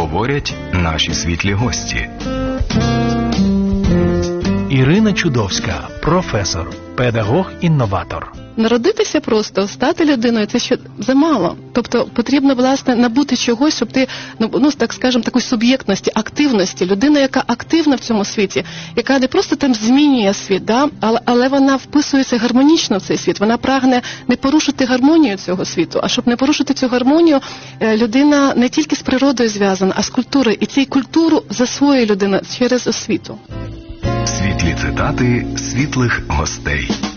говорять наші світлі гості. Ірина Чудовська, професор, педагог-інноватор. Народитися просто, стати людиною – це ще замало. Тобто потрібно, власне, набути чогось, щоб ти, так скажемо, такої суб'єктності, активності. Людина, яка активна в цьому світі, яка не просто там змінює світ, да? але вона вписується гармонічно в цей світ. Вона прагне не порушити гармонію цього світу. А щоб не порушити цю гармонію, людина не тільки з природою зв'язана, а з культурою. І цю культуру засвоює людина через освіту. Світлі цитати світлих гостей.